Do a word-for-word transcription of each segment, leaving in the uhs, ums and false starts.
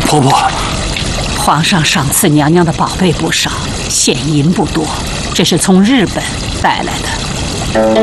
婆婆， 皇上赏赐娘娘的宝贝不少，现银不多，这是从日本带来的。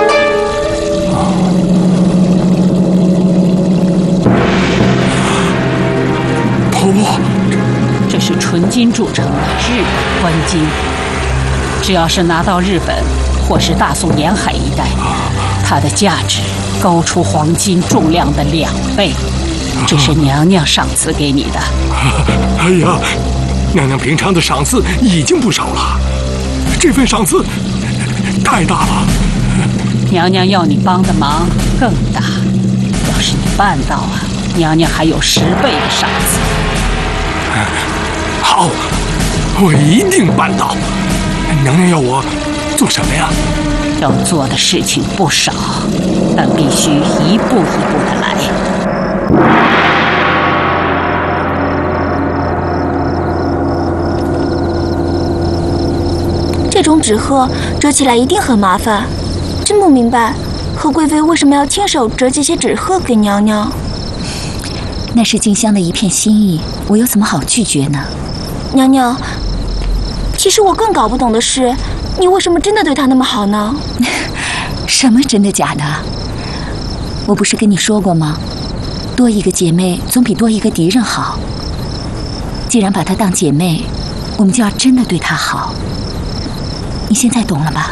婆婆， 这是纯金铸成的日本官金，只要是拿到日本或是大宋沿海一带，它的价值高出黄金重量的两倍。这是娘娘赏赐给你的。 哎呀，娘娘平常的赏赐已经不少了，这份赏赐太大了。 娘娘要你帮的忙更大，要是你办到啊，娘娘还有十倍的赏赐。 好，我一定办到。娘娘要我做什么呀？ 要做的事情不少，但必须一步一步的来。 这种纸鹤折起来一定很麻烦，真不明白何贵妃为什么要亲手折这些纸鹤给娘娘。 那是静香的一片心意，我又怎么好拒绝呢？ 娘娘，其实我更搞不懂的是，你为什么真的对她那么好呢？ 什么真的假的？我不是跟你说过吗？多一个姐妹总比多一个敌人好。既然把她当姐妹，我们就要真的对她好。你现在懂了吧？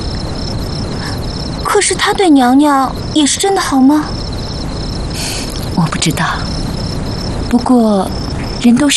可是她对娘娘也是真的好吗？ 我不知道。不过，人都是